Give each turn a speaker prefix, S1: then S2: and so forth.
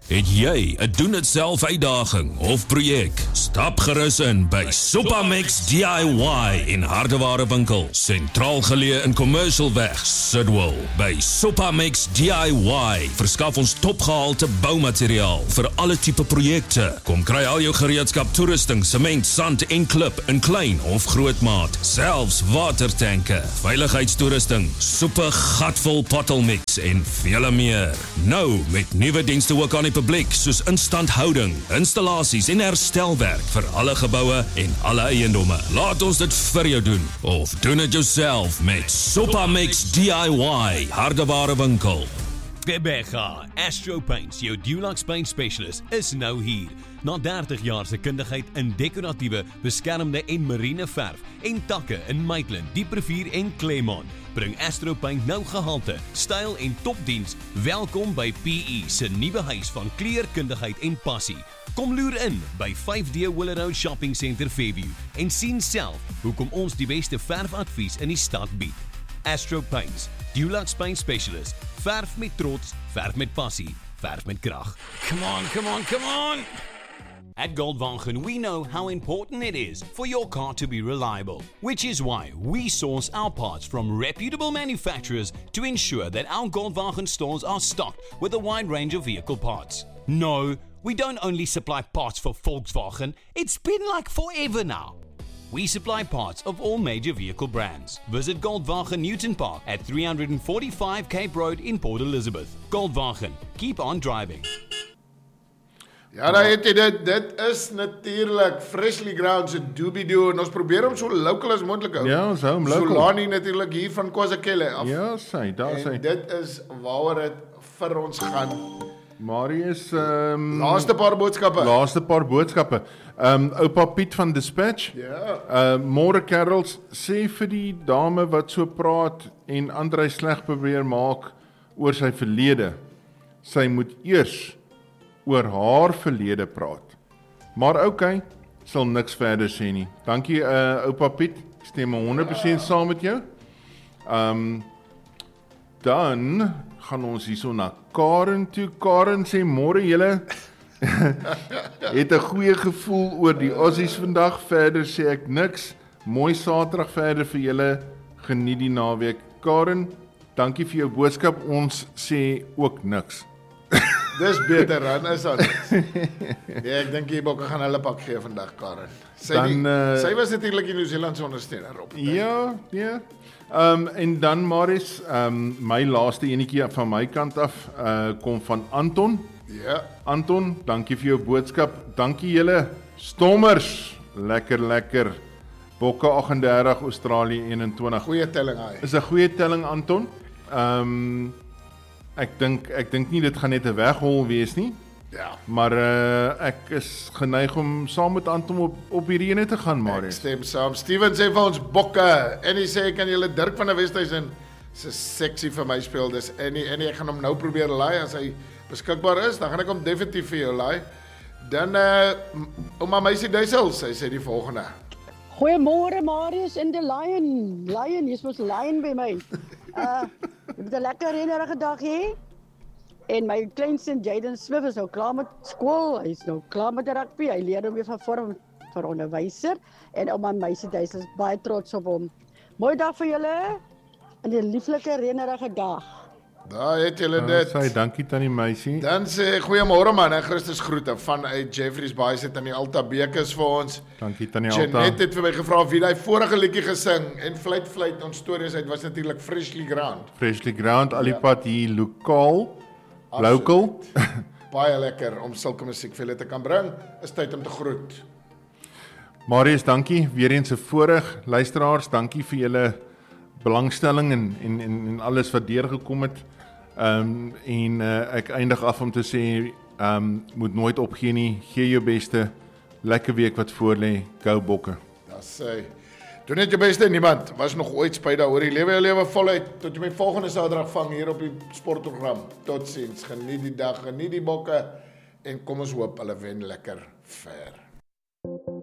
S1: Het jy 'n doen-dit-self uitdaging of projek? Stap gerus in by Supamix DIY in Hardeware winkel, sentraal geleë in Commercialweg, Sidwell. By Supamix DIY verskaf ons topgehalte boumateriaal vir alle tipe projekte. Kom kry al jou gereedskap, toerusting, sement, sand en klip in klein of groot maat, selfs watertanke, veiligheidstoerusting, super gatvol pottelmix en vele meer. Nou met nuwe dienste ook aan die publiek soos instandhouding, installasies en herstelwerk vir alle geboue en alle eiendomme. Laat ons dit vir jou doen of doen dit jouself met Supamix DIY Hardeware winkel.
S2: Bebega, Astro Paints, jou Dulux Paint Specialist, is nou hier. Na 30 jaar se kundigheid in dekoratiewe, beskermde en marine verf en takke in Maitland, Dieprivier en Claremont, bring Astro Paint nou gehalte, styl en topdiens. Welkom by PE se nuwe huis van kleurkundigheid en passie. Kom loer in by 5D Willer Road Shopping Centre Fairview en sien self hoekom ons die beste verfadvies in die stad bied. Astro Paints, Dulux Paint Specialist. Verf met trots, verf met passie, verf met krag. Come on, come on, come on! At Goldwagen, we know how important it is for your car to be reliable, which is why we source our parts from reputable manufacturers to ensure that our Goldwagen stores are stocked with a wide range of vehicle parts. No, we don't only supply parts for Volkswagen, it's been like forever now. We supply parts of all major vehicle brands. Visit Goldwagen Newton Park at 345 Cape Road in Port Elizabeth. Goldwagen, keep on driving.
S3: Ja, daar het jy dit is natuurlijk Freshly Ground se doobie-doo en ons probeer hom so local as moontlik hou.
S4: Ja, ons hou hom local.
S3: Solani natuurlijk hier van KwaZulu af.
S4: Ja, daar
S3: en dit is waaroor het vir ons gaan.
S4: Marius,
S3: laaste paar boodskappe. Oupa Piet van Dispatch. Ja.
S4: Môre Carols, sê vir die dame wat so praat en Andrei sleg probeer maak oor sy verlede. Sy moet eers oor haar verlede praat. Maar okay, sal niks verder sê nie. Dankie oupa Piet, ek stem 100% saam met jou. Dan gaan ons hierso na Karen toe. Karen sê môre julle het 'n goeie gevoel oor die Aussies vandag. Verder sê ek niks. Mooi Saterdag verder vir julle. Geniet die naweek. Karen, dankie vir jou boodskap. Ons sê ook niks.
S3: Dis beter dan is dat. Ja, ek dink die bokke gaan hulle pak gee vandag, Karen. Sy was natuurlik die Nieu-Seelandse ondersteuner op.
S4: Ja. En dan Marius, my laaste enetjie van my kant af kom van Anton.
S3: Ja.
S4: Anton, dankie vir jou boodskap. Dankie julle stommers. Lekker. Bokke 38, Australië 21.
S3: Goeie telling hy.
S4: Is 'n goeie telling, Anton. Ek dink nie dit gaan net 'n weghol wees nie.
S3: Ja.
S4: Maar ek is geneig om saam met Anton op hierdie ene te gaan, Marius.
S3: Ek stem saam. Steven sê vir ons bokke. En hy sê kan julle Dirk van der Westhuizen se seksie vir my speel. Dis en ek gaan hom nou probeer laai as hy beskikbaar is, dan gaan ek hom definitief vir jou laai. Dan ouma Meisie Duisel, sy sê die volgende.
S5: Goeiemôre Marius in die Lion. Jy's mos Lion by my. Ek het 'n lekker reënerige dag hê. En my kleinste Jaden Smith is nou klaar met skool. Hy's nou klaar met rugby. Hy leer hom weer van vorm vir onderwyser en ouma Meisie Duisel is baie trots op hom. Mooi dag vir julle en 'n lieflike reënerige dag.
S3: Daar het julle dit.
S4: Sy dankie tannie Meisie.
S3: Dan sê goeiemôre man, en Christus groete vanuit Jeffreys Bay sit tannie Alta Bekes vir ons.
S4: Dankie tannie Alta.
S3: Janet het vir my gevra wie daai vorige liedjie gesing en fluit ons stories uit was natuurlik Freshly Ground. Al die pad hier local. Baie lekker om sulke musiek vir julle te kan bring. Is tyd om te groet.
S4: Marius, dankie weer eens 'n voorreg. Luisteraars, dankie vir julle belangstelling en alles wat deurgekom het. Ek eindig af om te sê, moet nooit opgee nie, gee jou beste, lekker week wat voor lê, go bokke.
S3: Dat sê, doen net jou beste, niemand was nog ooit spyt daaroor, die lewe jou lewe voluit, tot jy my volgende Saterdag vang hier op die sportprogram, tot ziens, geniet die dag, geniet die bokke, en kom ons hoop, hulle wen lekker ver.